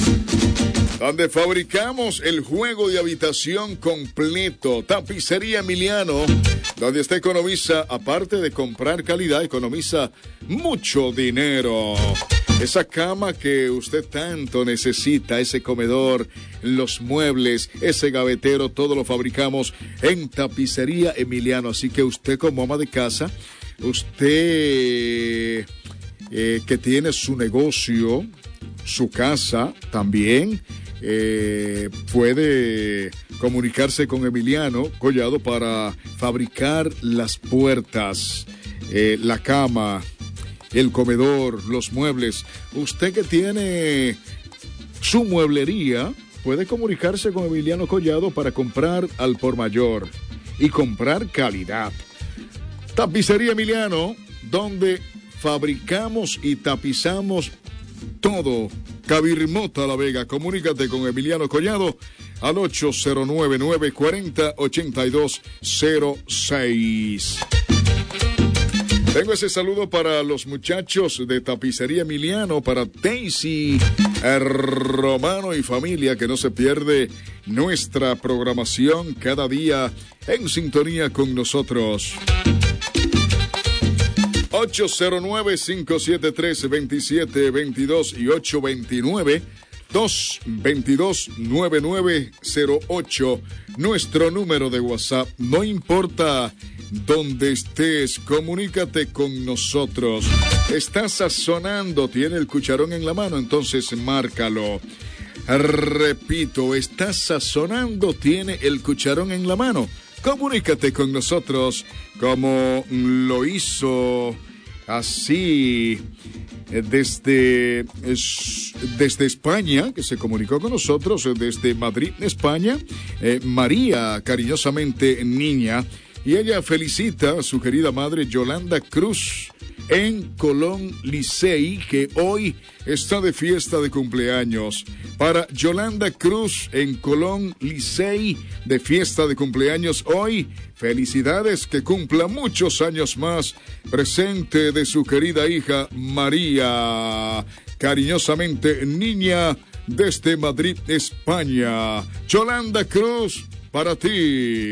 donde fabricamos el juego de habitación completo. Tapicería Emiliano, donde usted economiza, aparte de comprar calidad, economiza mucho dinero. Esa cama que usted tanto necesita, ese comedor, los muebles, ese gavetero, todo lo fabricamos en Tapicería Emiliano. Así que usted como ama de casa, usted que tiene su negocio, su casa también, puede comunicarse con Emiliano Collado para fabricar las puertas, la cama, el comedor, los muebles. Usted que tiene su mueblería puede comunicarse con Emiliano Collado para comprar al por mayor y comprar calidad. Tapicería Emiliano, donde fabricamos y tapizamos todo. Cabirmota La Vega. Comunícate con Emiliano Collado al 809-940-8206. Tengo ese saludo para los muchachos de Tapicería Emiliano, para Daisy, Romano y familia, que no se pierde nuestra programación cada día en sintonía con nosotros. 809-573-2722 y 829-222-9908. Nuestro número de WhatsApp. No importa dónde estés, comunícate con nosotros. Estás sazonando, tiene el cucharón en la mano, entonces márcalo. Repito, estás sazonando, tiene el cucharón en la mano. Comunícate con nosotros como lo hizo así desde España, que se comunicó con nosotros desde Madrid, España, María, cariñosamente Niña, y ella felicita a su querida madre Yolanda Cruz en Colón Licey, que hoy está de fiesta de cumpleaños. Para Yolanda Cruz en Colón Licey, de fiesta de cumpleaños hoy, felicidades, que cumpla muchos años más, presente de su querida hija María, cariñosamente Niña, desde Madrid, España. Yolanda Cruz, para ti.